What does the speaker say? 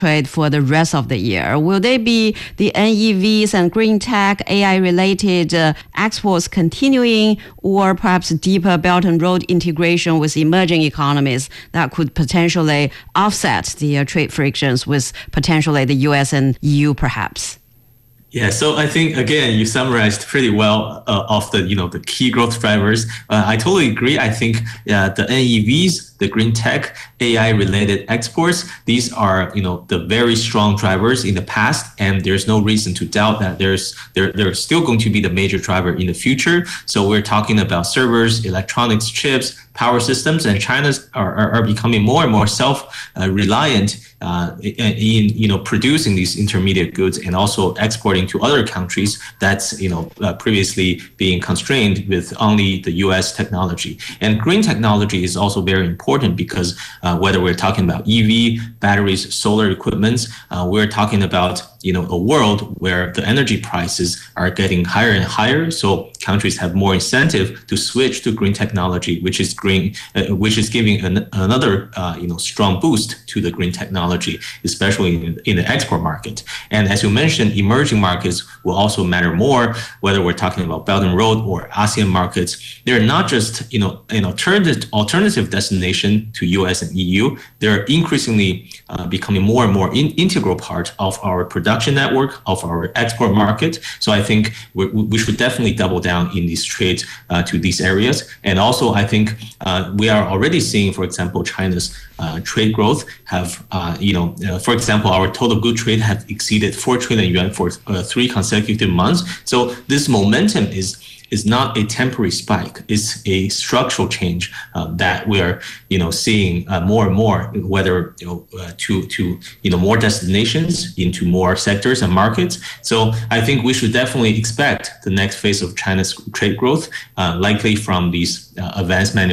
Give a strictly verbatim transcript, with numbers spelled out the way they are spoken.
trade for the rest of the year? Will they be the N E Vs and green tech, A I-related uh, exports continuing, or perhaps deeper Belt and Road integration with emerging economies that could potentially offset the uh, trade frictions with potentially the U S and E U perhaps? Yeah, so I think again you summarized pretty well uh, of the you know the key growth drivers. Uh, I totally agree. I think uh, the N E Vs, the green tech, A I related exports, these are you know the very strong drivers in the past, and there's no reason to doubt that there's they're they're still going to be the major driver in the future. So we're talking about servers, electronics, chips, power systems, and China's are are, are becoming more and more self uh, reliant. Uh, in you know producing these intermediate goods and also exporting to other countries that's you know uh, previously being constrained with only the U S technology. And green technology is also very important because uh, whether we're talking about E V, batteries, solar equipments, uh, we're talking about you know a world where the energy prices are getting higher and higher. So countries have more incentive to switch to green technology, which is green, uh, which is giving an, another uh, you know strong boost to the green technology, especially in, in the export market. And as you mentioned, emerging markets will also matter more, whether we're talking about Belt and Road or ASEAN markets. They're not just you know an alternative alternative destination to U S and E U. They're increasingly uh, becoming more and more in, integral part of our production network, of our export market. So I think we, we should definitely double down in these trades uh, to these areas. And also, I think uh, we are already seeing, for example, China's uh, trade growth have, uh, you know, uh, for example, our total good trade have exceeded four trillion yuan for uh, three consecutive months. So this momentum is is not a temporary spike. It's a structural change uh, that we are, you know, seeing uh, more and more, whether you know, uh, to to you know more destinations into more sectors and markets. So I think we should definitely expect the next phase of China's trade growth, uh, likely from these uh, advanced manufacturing